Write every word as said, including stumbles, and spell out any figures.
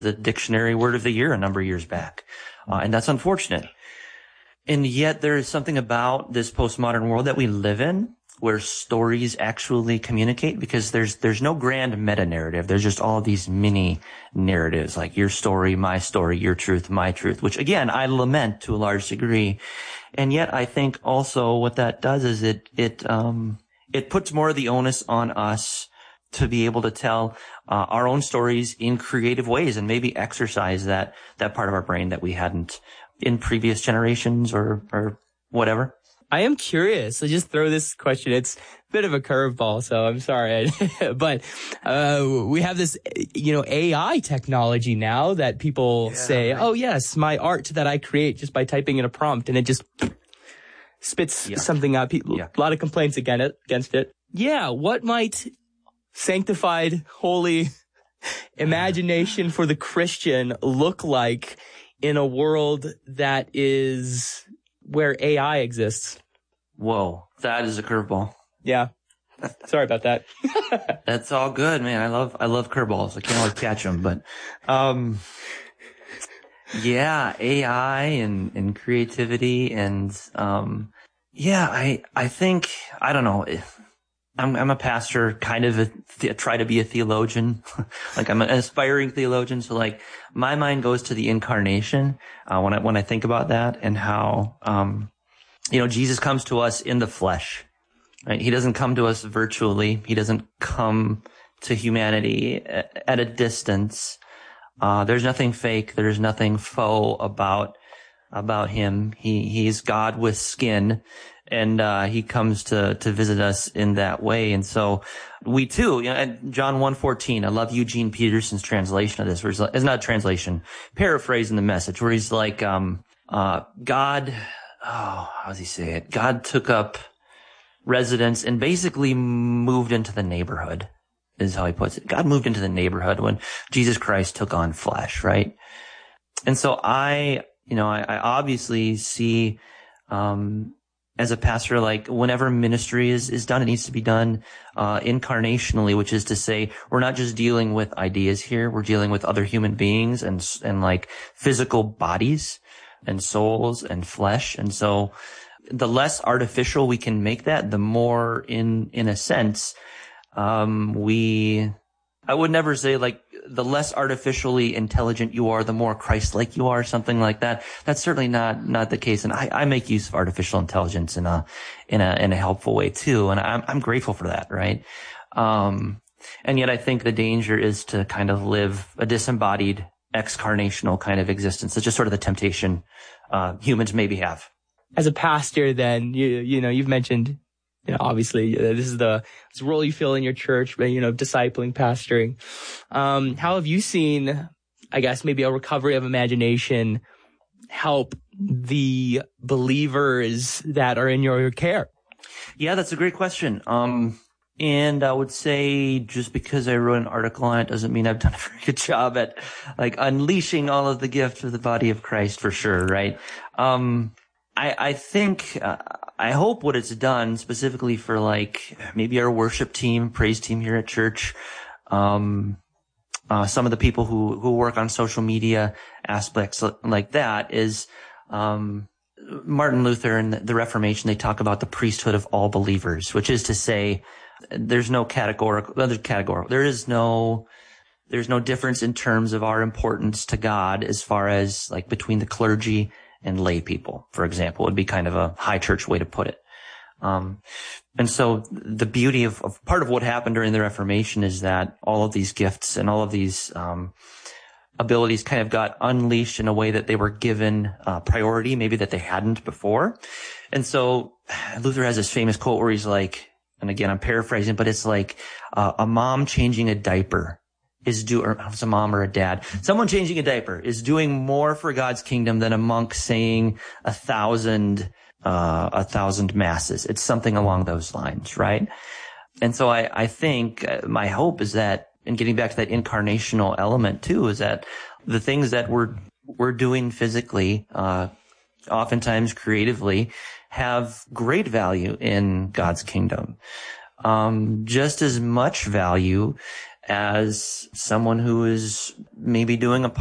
the dictionary word of the year a number of years back. Uh, and that's unfortunate. And yet there is something about this postmodern world that we live in where stories actually communicate, because there's there's no grand meta narrative. There's just all these mini narratives, like your story, my story, your truth, my truth, which again, I lament to a large degree. And yet I think also what that does is it, it, um, it puts more of the onus on us to be able to tell, uh, our own stories in creative ways and maybe exercise that, that part of our brain that we hadn't in previous generations or, or whatever. I am curious. I just throw this question. It's a bit of a curveball, so I'm sorry. but uh we have this, you know, A I technology now that people yeah, say, right. oh, yes, my art that I create just by typing in a prompt, and it just spits yeah. something out. People, yeah. A lot of complaints against it, against it. Yeah, what might sanctified, holy imagination for the Christian look like in a world that is where A I exists? Whoa, that is a curveball. Yeah. Sorry about that. That's all good, man. I love, I love curveballs. I can't always catch them, but, um, yeah, A I and, and creativity and, um, yeah, I, I think, I don't know. I'm, I'm a pastor, kind of a, th- try to be a theologian. Like I'm an aspiring theologian. So like my mind goes to the incarnation, uh, when I, when I think about that and how, um, you know, Jesus comes to us in the flesh, right? He doesn't come to us virtually. He doesn't come to humanity at, at a distance. Uh, there's nothing fake. There's nothing faux about, about him. He, he's God with skin. And, uh, he comes to, to visit us in that way. And so we too, you know, and John one fourteen, I love Eugene Peterson's translation of this, where it's not a translation, paraphrasing the message, where he's like, um, uh, God, oh, how does he say it? God took up residence and basically moved into the neighborhood, is how he puts it. God moved into the neighborhood when Jesus Christ took on flesh, right? And so I, you know, I, I obviously see, um, as a pastor, like whenever ministry is, is done, it needs to be done, uh, incarnationally, which is to say we're not just dealing with ideas here. We're dealing with other human beings and, and like physical bodies and souls and flesh. And so the less artificial we can make that, the more in, in a sense, um, we, I would never say like the less artificially intelligent you are, the more Christ-like you are, something like that. That's certainly not, not the case. And I, I make use of artificial intelligence in a, in a, in a helpful way too. And I'm, I'm grateful for that, right? Um, and yet I think the danger is to kind of live a disembodied, excarnational kind of existence. It's just sort of the temptation, uh, humans maybe have. As a pastor, then, you, you know, you've mentioned, you know, obviously, uh, this is the this role you feel in your church, but, you know, discipling, pastoring. Um, how have you seen, I guess, maybe a recovery of imagination help the believers that are in your care? Yeah, that's a great question. Um, and I would say just because I wrote an article on it doesn't mean I've done a very good job at, like, unleashing all of the gifts of the body of Christ for sure, right? Um, I, I think, uh, I hope what it's done specifically for like maybe our worship team, praise team here at church, um, uh, some of the people who, who work on social media aspects like that is, um, Martin Luther and the Reformation, they talk about the priesthood of all believers, which is to say there's no categorical, other categorical, there is no, there's no difference in terms of our importance to God as far as like between the clergy and lay people, for example, would be kind of a high church way to put it. Um, and so the beauty of, of part of what happened during the Reformation is that all of these gifts and all of these, um, abilities kind of got unleashed in a way that they were given, uh, priority, maybe that they hadn't before. And so Luther has this famous quote where he's like, and again, I'm paraphrasing, but it's like, uh, a mom changing a diaper is do, or it's a mom or a dad. Someone changing a diaper is doing more for God's kingdom than a monk saying a thousand, uh, a thousand masses. It's something along those lines, right? And so I, I think uh, my hope is that, and getting back to that incarnational element too, is that the things that we're, we're doing physically, uh, oftentimes creatively have great value in God's kingdom. Um, just as much value as someone who is maybe doing a